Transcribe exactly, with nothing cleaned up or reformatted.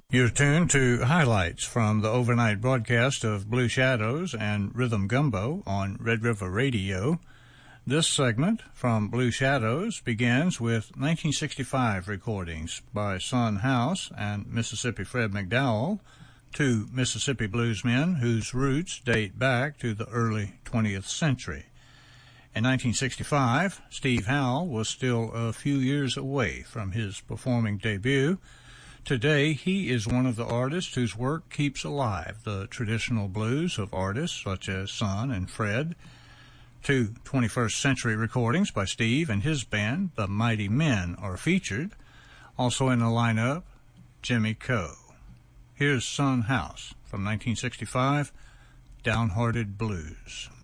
You're tuned to highlights from the overnight broadcast of Blue Shadows and Rhythm Gumbo on Red River Radio. This segment from Blue Shadows begins with nineteen sixty-five recordings by Son House and Mississippi Fred McDowell, two Mississippi bluesmen whose roots date back to the early twentieth century. In nineteen sixty-five, Steve Howe was still a few years away from his performing debut. Today, he is one of the artists whose work keeps alive the traditional blues of artists such as Son and Fred. Two twenty-first century recordings by Steve and his band, the Mighty Men, are featured. Also in the lineup, Jimmy Coe. Here's Son House from nineteen sixty-five, Downhearted Blues.